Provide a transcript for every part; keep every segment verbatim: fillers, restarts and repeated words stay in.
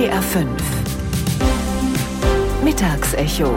D R fünf Mittagsecho.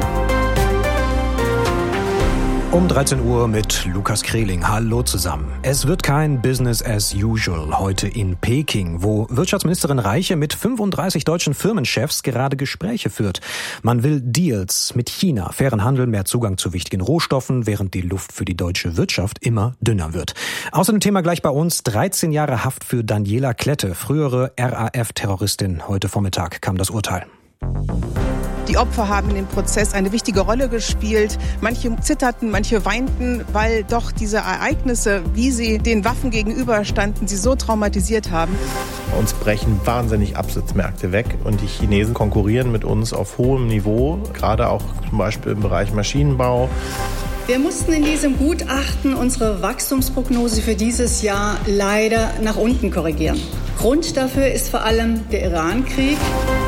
Um dreizehn Uhr mit Lukas Kreling. Hallo zusammen. Es wird kein Business as usual heute in Peking, wo Wirtschaftsministerin Reiche mit fünfunddreißig deutschen Firmenchefs gerade Gespräche führt. Man will Deals mit China, fairen Handel, mehr Zugang zu wichtigen Rohstoffen, während die Luft für die deutsche Wirtschaft immer dünner wird. Außerdem Thema gleich bei uns, dreizehn Jahre Haft für Daniela Klette, frühere R A F-Terroristin. Heute Vormittag kam das Urteil. Die Opfer haben in dem Prozess eine wichtige Rolle gespielt. Manche zitterten, manche weinten, weil doch diese Ereignisse, wie sie den Waffen gegenüberstanden, sie so traumatisiert haben. Bei uns brechen wahnsinnig Absatzmärkte weg und die Chinesen konkurrieren mit uns auf hohem Niveau, gerade auch zum Beispiel im Bereich Maschinenbau. Wir mussten in diesem Gutachten unsere Wachstumsprognose für dieses Jahr leider nach unten korrigieren. Grund dafür ist vor allem der Iran-Krieg.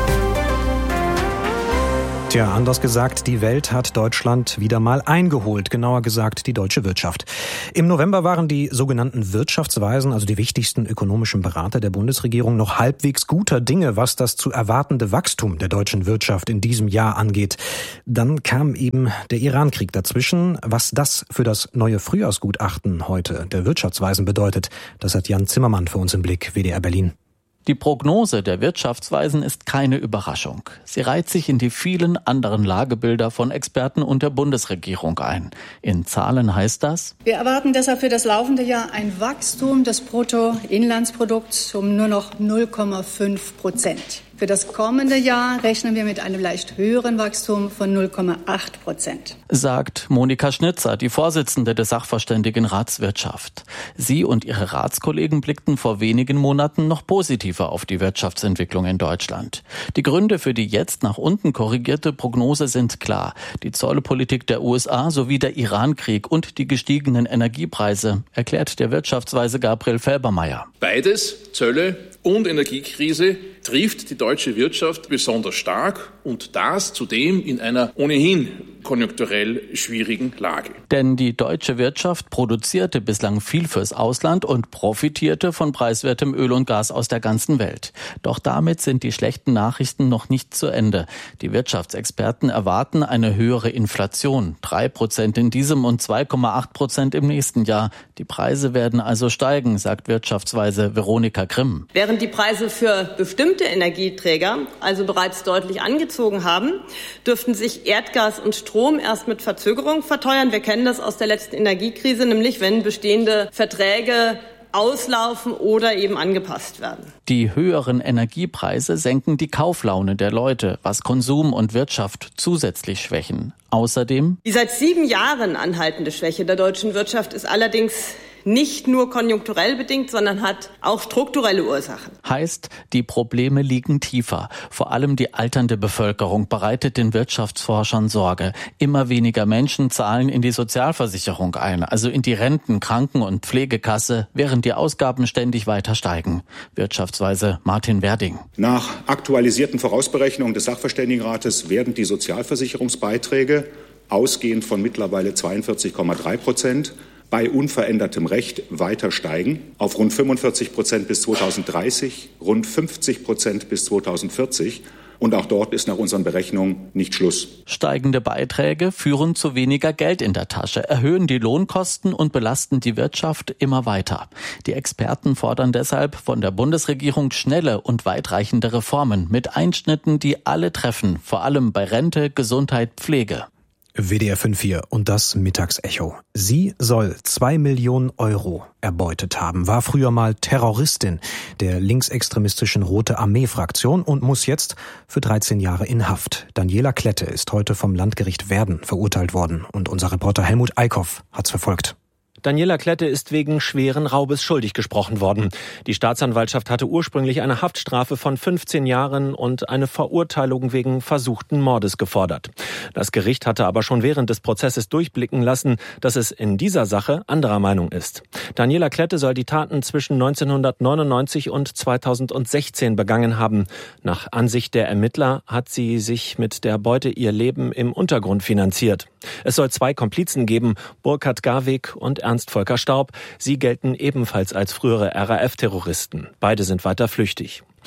Tja, anders gesagt, die Welt hat Deutschland wieder mal eingeholt, genauer gesagt die deutsche Wirtschaft. Im November waren die sogenannten Wirtschaftsweisen, also die wichtigsten ökonomischen Berater der Bundesregierung, noch halbwegs guter Dinge, was das zu erwartende Wachstum der deutschen Wirtschaft in diesem Jahr angeht. Dann kam eben der Iran-Krieg dazwischen. Was das für das neue Frühjahrsgutachten heute der Wirtschaftsweisen bedeutet, das hat Jan Zimmermann für uns im Blick, W D R Berlin. Die Prognose der Wirtschaftsweisen ist keine Überraschung. Sie reiht sich in die vielen anderen Lagebilder von Experten und der Bundesregierung ein. In Zahlen heißt das: Wir erwarten deshalb für das laufende Jahr ein Wachstum des Bruttoinlandsprodukts um nur noch null Komma fünf Prozent. Für das kommende Jahr rechnen wir mit einem leicht höheren Wachstum von null Komma acht Prozent. Sagt Monika Schnitzer, die Vorsitzende des Sachverständigenrats Wirtschaft. Sie und ihre Ratskollegen blickten vor wenigen Monaten noch positiver auf die Wirtschaftsentwicklung in Deutschland. Die Gründe für die jetzt nach unten korrigierte Prognose sind klar. Die Zollpolitik der U S A sowie der Iran-Krieg und die gestiegenen Energiepreise, erklärt der Wirtschaftsweise Gabriel Felbermayr. Beides, Zölle und Energiekrise, trifft die deutsche Wirtschaft besonders stark und das zudem in einer ohnehin konjunkturell schwierigen Lage. Denn die deutsche Wirtschaft produzierte bislang viel fürs Ausland und profitierte von preiswertem Öl und Gas aus der ganzen Welt. Doch damit sind die schlechten Nachrichten noch nicht zu Ende. Die Wirtschaftsexperten erwarten eine höhere Inflation. Drei Prozent in diesem und zwei Komma acht Prozent im nächsten Jahr. Die Preise werden also steigen, sagt Wirtschaftsweise Veronika Grimm. Während die Preise für bestimmte Energieträger also bereits deutlich angezogen haben, dürften sich Erdgas und Strom erst mit Verzögerung verteuern. Wir kennen das aus der letzten Energiekrise, nämlich wenn bestehende Verträge auslaufen oder eben angepasst werden. Die höheren Energiepreise senken die Kauflaune der Leute, was Konsum und Wirtschaft zusätzlich schwächen. Außerdem: Die seit sieben Jahren anhaltende Schwäche der deutschen Wirtschaft ist allerdings nicht nur konjunkturell bedingt, sondern hat auch strukturelle Ursachen. Heißt, die Probleme liegen tiefer. Vor allem die alternde Bevölkerung bereitet den Wirtschaftsforschern Sorge. Immer weniger Menschen zahlen in die Sozialversicherung ein, also in die Renten-, Kranken- und Pflegekasse, während die Ausgaben ständig weiter steigen. Wirtschaftsweise Martin Werding. Nach aktualisierten Vorausberechnungen des Sachverständigenrates werden die Sozialversicherungsbeiträge ausgehend von mittlerweile zweiundvierzig Komma drei Prozent bei unverändertem Recht weiter steigen, auf rund fünfundvierzig Prozent bis zweitausenddreißig, rund fünfzig Prozent bis zweitausendvierzig. Und auch dort ist nach unseren Berechnungen nicht Schluss. Steigende Beiträge führen zu weniger Geld in der Tasche, erhöhen die Lohnkosten und belasten die Wirtschaft immer weiter. Die Experten fordern deshalb von der Bundesregierung schnelle und weitreichende Reformen mit Einschnitten, die alle treffen, vor allem bei Rente, Gesundheit, Pflege. W D R fünf hier und das Mittagsecho. Sie soll zwei Millionen Euro erbeutet haben, war früher mal Terroristin der linksextremistischen Rote Armee-Fraktion und muss jetzt für dreizehn Jahre in Haft. Daniela Klette ist heute vom Landgericht Werden verurteilt worden und unser Reporter Helmut Eickhoff hat's verfolgt. Daniela Klette ist wegen schweren Raubes schuldig gesprochen worden. Die Staatsanwaltschaft hatte ursprünglich eine Haftstrafe von fünfzehn Jahren und eine Verurteilung wegen versuchten Mordes gefordert. Das Gericht hatte aber schon während des Prozesses durchblicken lassen, dass es in dieser Sache anderer Meinung ist. Daniela Klette soll die Taten zwischen neunzehnhundertneunundneunzig und zweitausendsechzehn begangen haben. Nach Ansicht der Ermittler hat sie sich mit der Beute ihr Leben im Untergrund finanziert. Es soll zwei Komplizen geben, Burkhard Garweg und Ernst Volker Staub. Sie gelten ebenfalls als frühere R A F-Terroristen. Beide sind weiter flüchtig.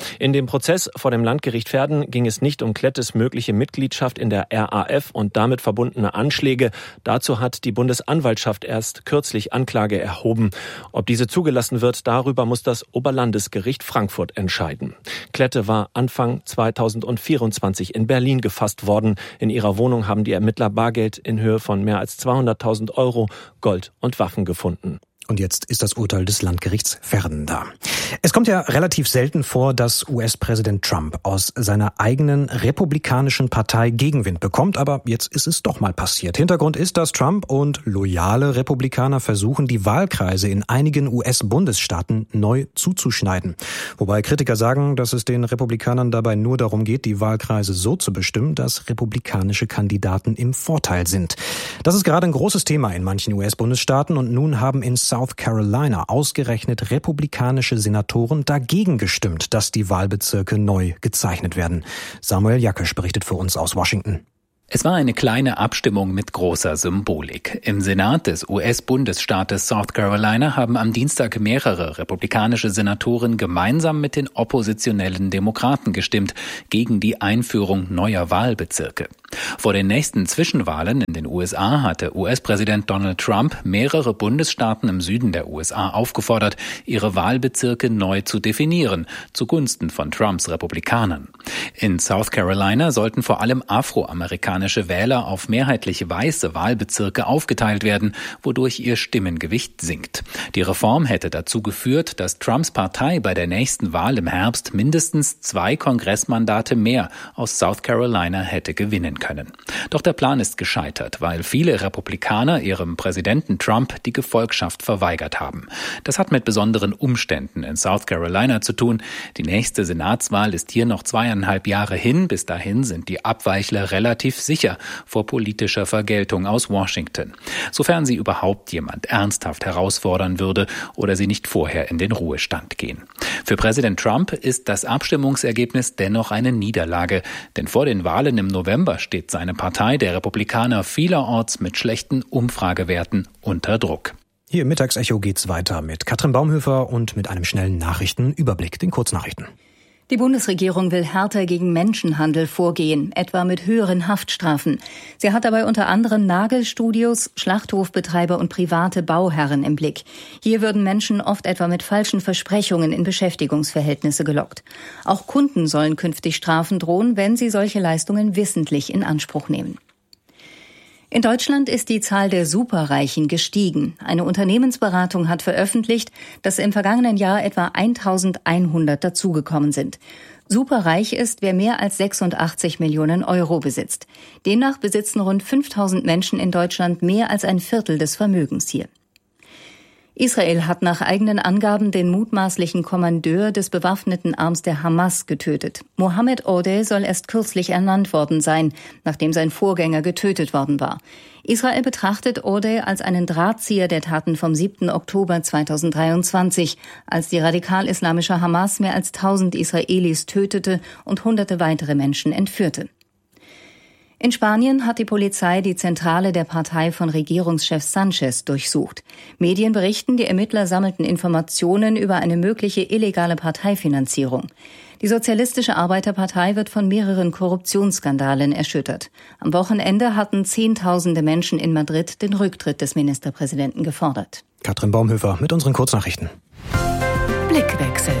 In dem Prozess vor dem Landgericht Verden ging es nicht um Klettes mögliche Mitgliedschaft in der R A F und damit verbundene Anschläge. Dazu hat die Bundesanwaltschaft erst kürzlich Anklage erhoben. Ob diese zugelassen wird, darüber muss das Oberlandesgericht Frankfurt entscheiden. Klette war Anfang zweitausendvierundzwanzig in Berlin gefasst worden. In ihrer Wohnung haben die Ermittler Bargeld in Höhe von mehr als zweihunderttausend Euro, Gold und Waffen gefunden. Und jetzt ist das Urteil des Landgerichts Verden da. Es kommt ja relativ selten vor, dass U S-Präsident Trump aus seiner eigenen republikanischen Partei Gegenwind bekommt, aber jetzt ist es doch mal passiert. Hintergrund ist, dass Trump und loyale Republikaner versuchen, die Wahlkreise in einigen U S-Bundesstaaten neu zuzuschneiden. Wobei Kritiker sagen, dass es den Republikanern dabei nur darum geht, die Wahlkreise so zu bestimmen, dass republikanische Kandidaten im Vorteil sind. Das ist gerade ein großes Thema in manchen U S-Bundesstaaten und nun haben in South Carolina ausgerechnet republikanische Senatoren dagegen gestimmt, dass die Wahlbezirke neu gezeichnet werden. Samuel Jakesch berichtet für uns aus Washington. Es war eine kleine Abstimmung mit großer Symbolik. Im Senat des U S-Bundesstaates South Carolina haben am Dienstag mehrere republikanische Senatoren gemeinsam mit den oppositionellen Demokraten gestimmt gegen die Einführung neuer Wahlbezirke. Vor den nächsten Zwischenwahlen in den U S A hatte U S-Präsident Donald Trump mehrere Bundesstaaten im Süden der U S A aufgefordert, ihre Wahlbezirke neu zu definieren, zugunsten von Trumps Republikanern. In South Carolina sollten vor allem afroamerikanische Wähler auf mehrheitlich weiße Wahlbezirke aufgeteilt werden, wodurch ihr Stimmengewicht sinkt. Die Reform hätte dazu geführt, dass Trumps Partei bei der nächsten Wahl im Herbst mindestens zwei Kongressmandate mehr aus South Carolina hätte gewinnen können. Doch der Plan ist gescheitert, weil viele Republikaner ihrem Präsidenten Trump die Gefolgschaft verweigert haben. Das hat mit besonderen Umständen in South Carolina zu tun. Die nächste Senatswahl ist hier noch zweieinhalb Jahre hin. Bis dahin sind die Abweichler relativ sicher vor politischer Vergeltung aus Washington, sofern sie überhaupt jemand ernsthaft herausfordern würde oder sie nicht vorher in den Ruhestand gehen. Für Präsident Trump ist das Abstimmungsergebnis dennoch eine Niederlage, denn vor den Wahlen im November steht seine Partei der Republikaner vielerorts mit schlechten Umfragewerten unter Druck. Hier im Mittagsecho geht's weiter mit Katrin Baumhöfer und mit einem schnellen Nachrichtenüberblick, den Kurznachrichten. Die Bundesregierung will härter gegen Menschenhandel vorgehen, etwa mit höheren Haftstrafen. Sie hat dabei unter anderem Nagelstudios, Schlachthofbetreiber und private Bauherren im Blick. Hier würden Menschen oft etwa mit falschen Versprechungen in Beschäftigungsverhältnisse gelockt. Auch Kunden sollen künftig Strafen drohen, wenn sie solche Leistungen wissentlich in Anspruch nehmen. In Deutschland ist die Zahl der Superreichen gestiegen. Eine Unternehmensberatung hat veröffentlicht, dass im vergangenen Jahr etwa eintausendeinhundert dazugekommen sind. Superreich ist, wer mehr als sechsundachtzig Millionen Euro besitzt. Demnach besitzen rund fünftausend Menschen in Deutschland mehr als ein Viertel des Vermögens hier. Israel hat nach eigenen Angaben den mutmaßlichen Kommandeur des bewaffneten Arms der Hamas getötet. Mohammed Odeh soll erst kürzlich ernannt worden sein, nachdem sein Vorgänger getötet worden war. Israel betrachtet Odeh als einen Drahtzieher der Taten vom siebten Oktober zweitausenddreiundzwanzig, als die radikal-islamische Hamas mehr als tausend Israelis tötete und hunderte weitere Menschen entführte. In Spanien hat die Polizei die Zentrale der Partei von Regierungschef Sanchez durchsucht. Medien berichten, die Ermittler sammelten Informationen über eine mögliche illegale Parteifinanzierung. Die Sozialistische Arbeiterpartei wird von mehreren Korruptionsskandalen erschüttert. Am Wochenende hatten Zehntausende Menschen in Madrid den Rücktritt des Ministerpräsidenten gefordert. Katrin Baumhöfer mit unseren Kurznachrichten. Blickwechsel.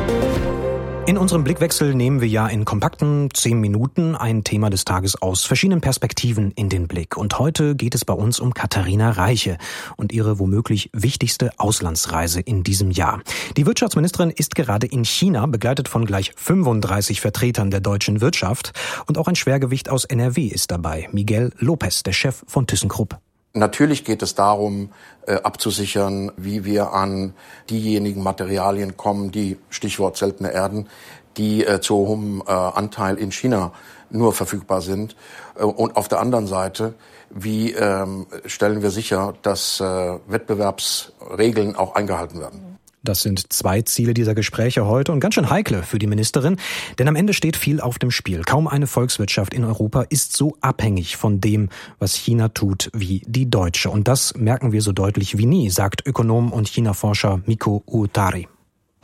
In unserem Blickwechsel nehmen wir ja in kompakten zehn Minuten ein Thema des Tages aus verschiedenen Perspektiven in den Blick. Und heute geht es bei uns um Katharina Reiche und ihre womöglich wichtigste Auslandsreise in diesem Jahr. Die Wirtschaftsministerin ist gerade in China, begleitet von gleich fünfunddreißig Vertretern der deutschen Wirtschaft. Und auch ein Schwergewicht aus N R W ist dabei, Miguel Lopez, der Chef von ThyssenKrupp. Natürlich geht es darum, äh, abzusichern, wie wir an diejenigen Materialien kommen, die, Stichwort seltene Erden, die äh, zu hohem äh, Anteil in China nur verfügbar sind. Äh, und auf der anderen Seite, wie ähm, stellen wir sicher, dass äh, Wettbewerbsregeln auch eingehalten werden? Das sind zwei Ziele dieser Gespräche heute und ganz schön heikle für die Ministerin, denn am Ende steht viel auf dem Spiel. Kaum eine Volkswirtschaft in Europa ist so abhängig von dem, was China tut, wie die deutsche. Und das merken wir so deutlich wie nie, sagt Ökonom und China-Forscher Mikko Uutari.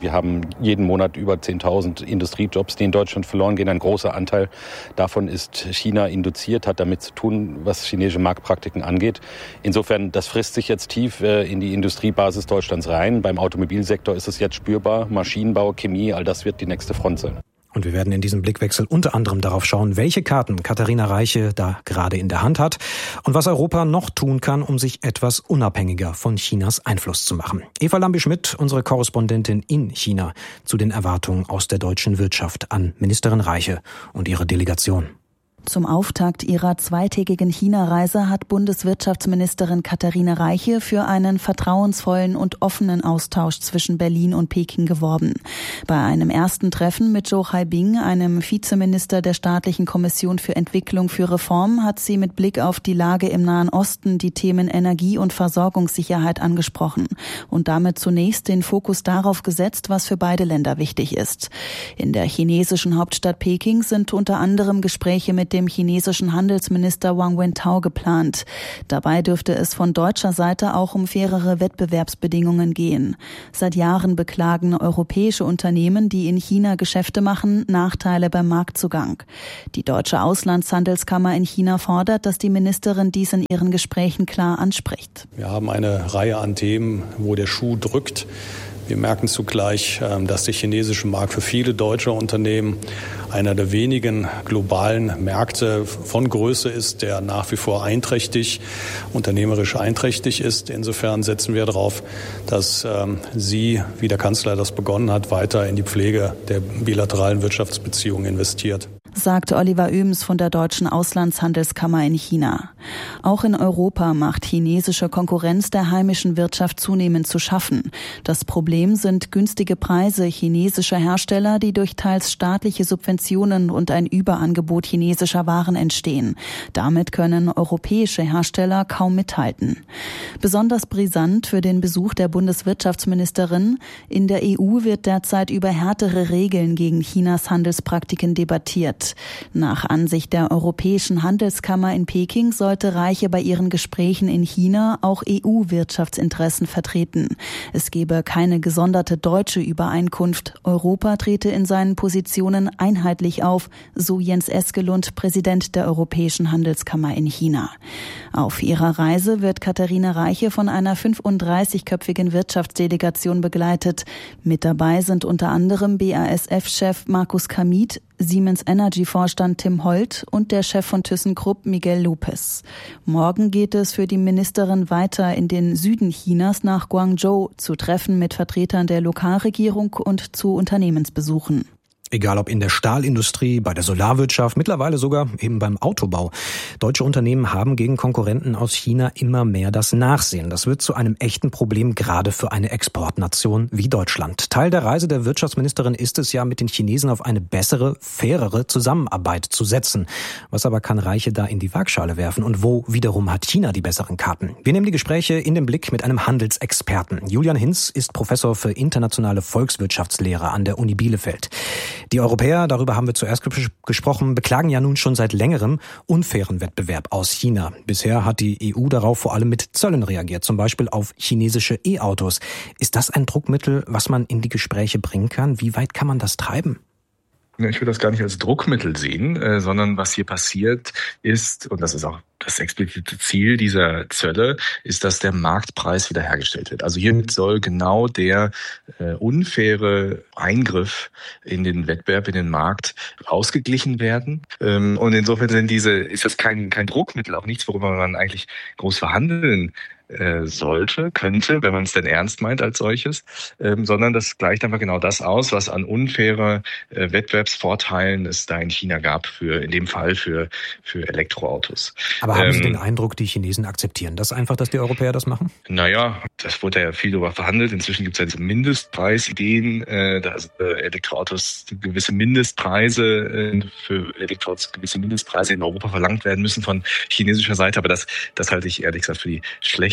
Wir haben jeden Monat über zehntausend Industriejobs, die in Deutschland verloren gehen. Ein großer Anteil davon ist China induziert, hat damit zu tun, was chinesische Marktpraktiken angeht. Insofern, das frisst sich jetzt tief in die Industriebasis Deutschlands rein. Beim Automobilsektor ist es jetzt spürbar. Maschinenbau, Chemie, all das wird die nächste Front sein. Und wir werden in diesem Blickwechsel unter anderem darauf schauen, welche Karten Katharina Reiche da gerade in der Hand hat und was Europa noch tun kann, um sich etwas unabhängiger von Chinas Einfluss zu machen. Eva Lambi-Schmidt, unsere Korrespondentin in China, zu den Erwartungen aus der deutschen Wirtschaft an Ministerin Reiche und ihre Delegation. Zum Auftakt ihrer zweitägigen China-Reise hat Bundeswirtschaftsministerin Katharina Reiche für einen vertrauensvollen und offenen Austausch zwischen Berlin und Peking geworben. Bei einem ersten Treffen mit Zhou Haibing, einem Vizeminister der Staatlichen Kommission für Entwicklung für Reform, hat sie mit Blick auf die Lage im Nahen Osten die Themen Energie- und Versorgungssicherheit angesprochen und damit zunächst den Fokus darauf gesetzt, was für beide Länder wichtig ist. In der chinesischen Hauptstadt Peking sind unter anderem Gespräche mit dem chinesischen Handelsminister Wang Wentao geplant. Dabei dürfte es von deutscher Seite auch um fairere Wettbewerbsbedingungen gehen. Seit Jahren beklagen europäische Unternehmen, die in China Geschäfte machen, Nachteile beim Marktzugang. Die deutsche Auslandshandelskammer in China fordert, dass die Ministerin dies in ihren Gesprächen klar anspricht. Wir haben eine Reihe an Themen, wo der Schuh drückt. Wir merken zugleich, dass der chinesische Markt für viele deutsche Unternehmen einer der wenigen globalen Märkte von Größe ist, der nach wie vor einträchtig, unternehmerisch einträchtig ist. Insofern setzen wir darauf, dass sie, wie der Kanzler das begonnen hat, weiter in die Pflege der bilateralen Wirtschaftsbeziehungen investiert. Sagt Oliver Oehms von der Deutschen Auslandshandelskammer in China. Auch in Europa macht chinesische Konkurrenz der heimischen Wirtschaft zunehmend zu schaffen. Das Problem sind günstige Preise chinesischer Hersteller, die durch teils staatliche Subventionen und ein Überangebot chinesischer Waren entstehen. Damit können europäische Hersteller kaum mithalten. Besonders brisant für den Besuch der Bundeswirtschaftsministerin: In der E U wird derzeit über härtere Regeln gegen Chinas Handelspraktiken debattiert. Nach Ansicht der Europäischen Handelskammer in Peking sollte Reiche bei ihren Gesprächen in China auch E U-Wirtschaftsinteressen vertreten. Es gebe keine gesonderte deutsche Übereinkunft. Europa trete in seinen Positionen einheitlich auf, so Jens Eskelund, Präsident der Europäischen Handelskammer in China. Auf ihrer Reise wird Katharina Reiche von einer fünfunddreißigköpfigen Wirtschaftsdelegation begleitet. Mit dabei sind unter anderem B A S F-Chef Markus Kamit, Siemens Energy-Vorstand Tim Holt und der Chef von ThyssenKrupp Miguel Lopez. Morgen geht es für die Ministerin weiter in den Süden Chinas nach Guangzhou zu Treffen mit Vertretern der Lokalregierung und zu Unternehmensbesuchen. Egal ob in der Stahlindustrie, bei der Solarwirtschaft, mittlerweile sogar eben beim Autobau. Deutsche Unternehmen haben gegen Konkurrenten aus China immer mehr das Nachsehen. Das wird zu einem echten Problem, gerade für eine Exportnation wie Deutschland. Teil der Reise der Wirtschaftsministerin ist es ja, mit den Chinesen auf eine bessere, fairere Zusammenarbeit zu setzen. Was aber kann Reiche da in die Waagschale werfen? Und wo wiederum hat China die besseren Karten? Wir nehmen die Gespräche in den Blick mit einem Handelsexperten. Julian Hinz ist Professor für internationale Volkswirtschaftslehre an der Uni Bielefeld. Die Europäer, darüber haben wir zuerst gesprochen, beklagen ja nun schon seit längerem unfairen Wettbewerb aus China. Bisher hat die E U darauf vor allem mit Zöllen reagiert, zum Beispiel auf chinesische E-Autos. Ist das ein Druckmittel, was man in die Gespräche bringen kann? Wie weit kann man das treiben? Ich würde das gar nicht als Druckmittel sehen, äh, sondern was hier passiert ist, und das ist auch das explizite Ziel dieser Zölle, ist, dass der Marktpreis wiederhergestellt wird. Also hiermit soll genau der äh, unfaire Eingriff in den Wettbewerb, in den Markt ausgeglichen werden. Ähm, und insofern sind diese, ist das kein, kein Druckmittel, auch nichts, worüber man eigentlich groß verhandeln sollte, könnte, wenn man es denn ernst meint als solches, ähm, sondern das gleicht einfach genau das aus, was an unfairer äh, Wettbewerbsvorteilen es da in China gab, für in dem Fall für für Elektroautos. Aber haben ähm, Sie den Eindruck, die Chinesen akzeptieren das einfach, dass die Europäer das machen? Naja, das wurde ja viel darüber verhandelt. Inzwischen gibt es ja diese Mindestpreisideen, äh, dass äh, Elektroautos gewisse Mindestpreise äh, für Elektroautos gewisse Mindestpreise in Europa verlangt werden müssen von chinesischer Seite. Aber das das halte ich ehrlich gesagt für die schlechte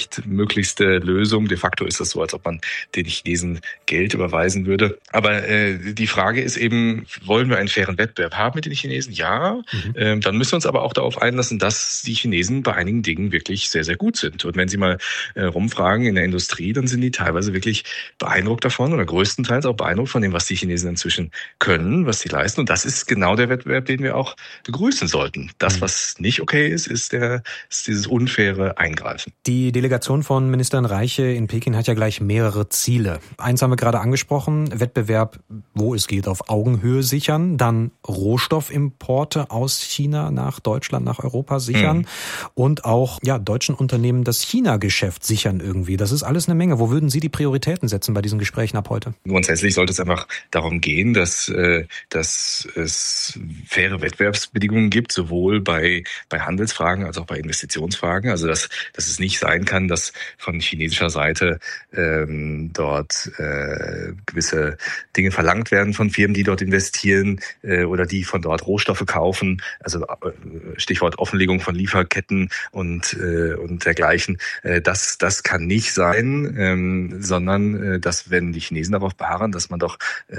leichtmöglichste Lösung. De facto ist das so, als ob man den Chinesen Geld überweisen würde. Aber äh, die Frage ist eben, wollen wir einen fairen Wettbewerb haben mit den Chinesen? Ja. Mhm. Ähm, dann müssen wir uns aber auch darauf einlassen, dass die Chinesen bei einigen Dingen wirklich sehr, sehr gut sind. Und wenn Sie mal äh, rumfragen in der Industrie, dann sind die teilweise wirklich beeindruckt davon oder größtenteils auch beeindruckt von dem, was die Chinesen inzwischen können, was sie leisten. Und das ist genau der Wettbewerb, den wir auch begrüßen sollten. Das, was nicht okay ist, ist, der, ist dieses unfaire Eingreifen. Die Delegation von Ministerin Reiche in Peking hat ja gleich mehrere Ziele. Eins haben wir gerade angesprochen, Wettbewerb, wo es geht, auf Augenhöhe sichern. Dann Rohstoffimporte aus China nach Deutschland, nach Europa sichern. Mhm. Und auch ja, deutschen Unternehmen das China-Geschäft sichern irgendwie. Das ist alles eine Menge. Wo würden Sie die Prioritäten setzen bei diesen Gesprächen ab heute? Grundsätzlich sollte es einfach darum gehen, dass, dass es faire Wettbewerbsbedingungen gibt, sowohl bei, bei Handelsfragen als auch bei Investitionsfragen. Also dass, dass es nicht sein kann, dass von chinesischer Seite ähm, dort äh, gewisse Dinge verlangt werden von Firmen, die dort investieren äh, oder die von dort Rohstoffe kaufen. Also äh, Stichwort Offenlegung von Lieferketten und äh, und dergleichen. Äh, das das kann nicht sein, ähm, sondern äh, dass, wenn die Chinesen darauf beharren, dass man doch äh,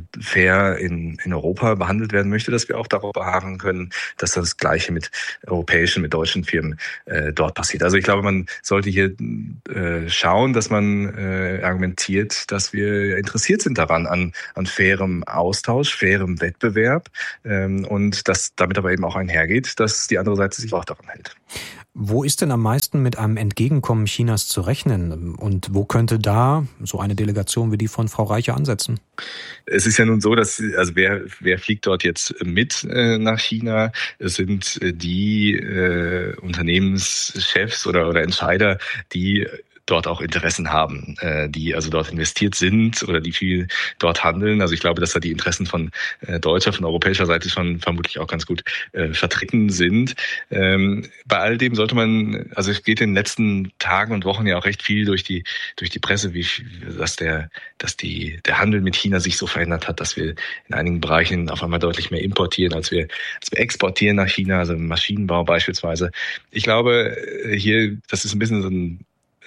fair in in Europa behandelt werden möchte, dass wir auch darauf beharren können, dass das Gleiche mit europäischen, mit deutschen Firmen äh, dort passiert. Also ich glaube, man sollte hier äh, schauen, dass man äh, argumentiert, dass wir interessiert sind daran, an, an fairem Austausch, fairem Wettbewerb ähm, und dass damit aber eben auch einhergeht, dass die andere Seite sich auch daran hält. Wo ist denn am meisten mit einem Entgegenkommen Chinas zu rechnen? Und wo könnte da so eine Delegation wie die von Frau Reiche ansetzen? Es ist ja nun so, dass, also wer, wer fliegt dort jetzt mit äh, nach China? Es sind äh, die äh, Unternehmenschefs oder, oder Entscheider, die dort auch Interessen haben, die also dort investiert sind oder die viel dort handeln. Also ich glaube, dass da die Interessen von deutscher, von europäischer Seite schon vermutlich auch ganz gut äh, vertreten sind. Ähm, bei all dem sollte man, also es geht in den letzten Tagen und Wochen ja auch recht viel durch die durch die Presse, wie dass der dass die der Handel mit China sich so verändert hat, dass wir in einigen Bereichen auf einmal deutlich mehr importieren, als wir als wir exportieren nach China, also im Maschinenbau beispielsweise. Ich glaube, hier, das ist ein bisschen so ein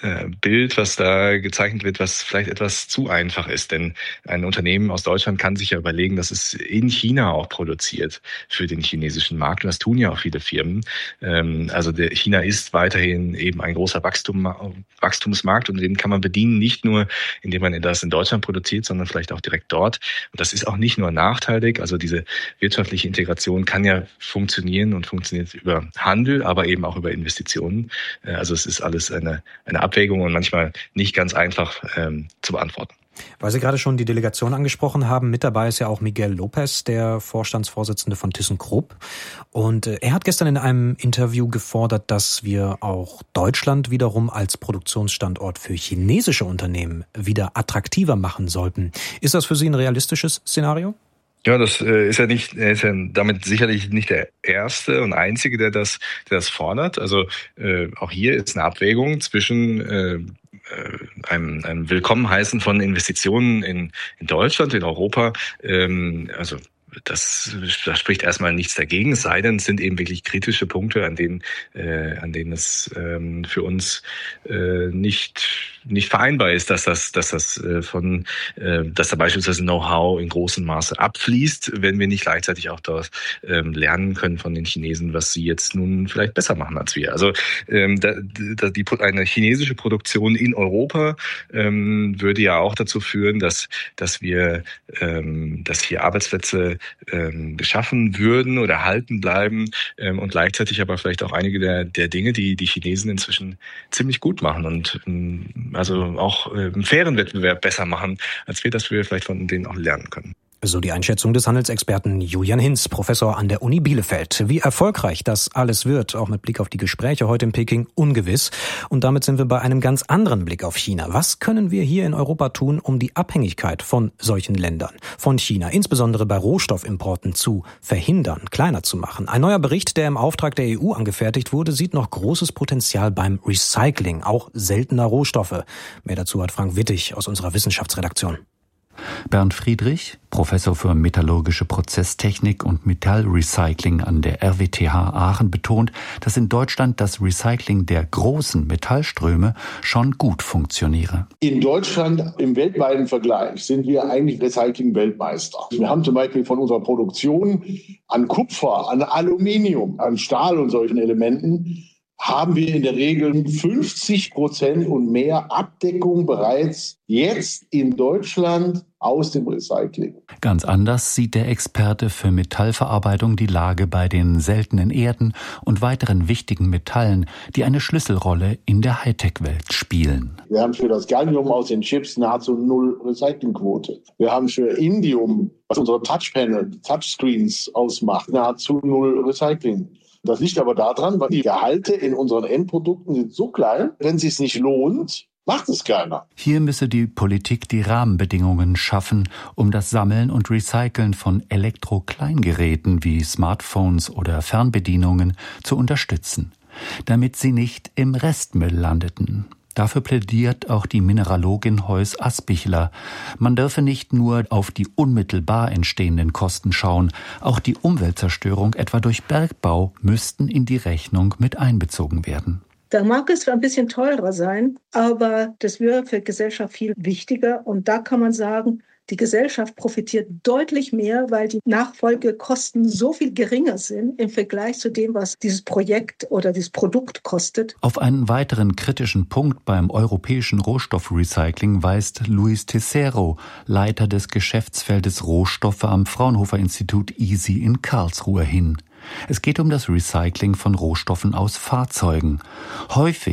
Bild, was da gezeichnet wird, was vielleicht etwas zu einfach ist. Denn ein Unternehmen aus Deutschland kann sich ja überlegen, dass es in China auch produziert für den chinesischen Markt. Und das tun ja auch viele Firmen. Also der China ist weiterhin eben ein großer Wachstum, Wachstumsmarkt und den kann man bedienen, nicht nur indem man das in Deutschland produziert, sondern vielleicht auch direkt dort. Und das ist auch nicht nur nachteilig. Also diese wirtschaftliche Integration kann ja funktionieren und funktioniert über Handel, aber eben auch über Investitionen. Also es ist alles eine, eine Abwägung und manchmal nicht ganz einfach ähm, zu beantworten. Weil Sie gerade schon die Delegation angesprochen haben, mit dabei ist ja auch Miguel López, der Vorstandsvorsitzende von ThyssenKrupp. Und er hat gestern in einem Interview gefordert, dass wir auch Deutschland wiederum als Produktionsstandort für chinesische Unternehmen wieder attraktiver machen sollten. Ist das für Sie ein realistisches Szenario? Ja, das äh, ist ja nicht, er ist ja damit sicherlich nicht der erste und einzige, der das, der das fordert. Also äh, auch hier ist eine Abwägung zwischen äh, einem, einem Willkommenheißen von Investitionen in, in Deutschland, in Europa. Ähm, also das, das spricht erstmal nichts dagegen, es sei denn, es sind eben wirklich kritische Punkte, an denen, äh, an denen es ähm, für uns äh, nicht nicht vereinbar ist, dass das, dass das äh, von, äh, dass da beispielsweise Know-how in großem Maße abfließt, wenn wir nicht gleichzeitig auch dort ähm, lernen können von den Chinesen, was sie jetzt nun vielleicht besser machen als wir. Also ähm, da, da, die, eine chinesische Produktion in Europa ähm, würde ja auch dazu führen, dass dass wir, ähm, dass hier Arbeitsplätze ähm, geschaffen würden oder erhalten bleiben ähm, und gleichzeitig aber vielleicht auch einige der der Dinge, die die Chinesen inzwischen ziemlich gut machen und ähm, also auch äh, einen fairen Wettbewerb besser machen, als wir, dass wir vielleicht von denen auch lernen können. So die Einschätzung des Handelsexperten Julian Hinz, Professor an der Uni Bielefeld. Wie erfolgreich das alles wird, auch mit Blick auf die Gespräche heute in Peking, ungewiss. Und damit sind wir bei einem ganz anderen Blick auf China. Was können wir hier in Europa tun, um die Abhängigkeit von solchen Ländern, von China, insbesondere bei Rohstoffimporten, zu verhindern, kleiner zu machen? Ein neuer Bericht, der im Auftrag der E U angefertigt wurde, sieht noch großes Potenzial beim Recycling, auch seltener Rohstoffe. Mehr dazu hat Frank Wittig aus unserer Wissenschaftsredaktion. Bernd Friedrich, Professor für metallurgische Prozesstechnik und Metallrecycling an der R W T H Aachen, betont, dass in Deutschland das Recycling der großen Metallströme schon gut funktioniere. In Deutschland im weltweiten Vergleich sind wir eigentlich Recycling-Weltmeister. Wir haben zum Beispiel von unserer Produktion an Kupfer, an Aluminium, an Stahl und solchen Elementen haben wir in der Regel fünfzig Prozent und mehr Abdeckung bereits jetzt in Deutschland aus dem Recycling. Ganz anders sieht der Experte für Metallverarbeitung die Lage bei den seltenen Erden und weiteren wichtigen Metallen, die eine Schlüsselrolle in der Hightech-Welt spielen. Wir haben für das Gallium aus den Chips nahezu null Recyclingquote. Wir haben für Indium, was unsere Touchpanel, Touchscreens ausmacht, nahezu null Recycling. Das liegt aber daran, weil die Gehalte in unseren Endprodukten sind so klein, wenn es sich nicht lohnt, macht es keiner. Hier müsse die Politik die Rahmenbedingungen schaffen, um das Sammeln und Recyceln von Elektro-Kleingeräten wie Smartphones oder Fernbedienungen zu unterstützen, damit sie nicht im Restmüll landeten. Dafür plädiert auch die Mineralogin Heus Aspichler. Man dürfe nicht nur auf die unmittelbar entstehenden Kosten schauen, auch die Umweltzerstörung etwa durch Bergbau müssten in die Rechnung mit einbezogen werden. Da mag es ein bisschen teurer sein, aber das wäre für die Gesellschaft viel wichtiger. Und da kann man sagen, die Gesellschaft profitiert deutlich mehr, weil die Nachfolgekosten so viel geringer sind im Vergleich zu dem, was dieses Projekt oder dieses Produkt kostet. Auf einen weiteren kritischen Punkt beim europäischen Rohstoffrecycling weist Luis Tessero, Leiter des Geschäftsfeldes Rohstoffe am Fraunhofer-Institut I S I in Karlsruhe, hin. Es geht um das Recycling von Rohstoffen aus Fahrzeugen. Häufig